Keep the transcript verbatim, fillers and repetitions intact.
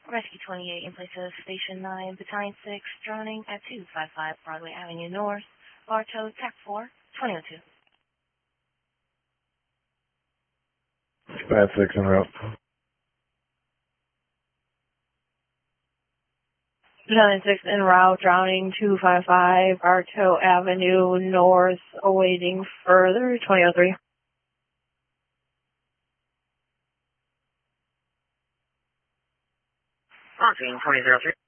Rescue twenty-eight in place of Station nine, Battalion six, drowning at two five five Broadway Avenue North, Bartow, T A C four, twenty oh two. Bat six en route. Battalion six en route, drowning two five five Bartow Avenue North, awaiting further, twenty oh three. Launching twenty oh three.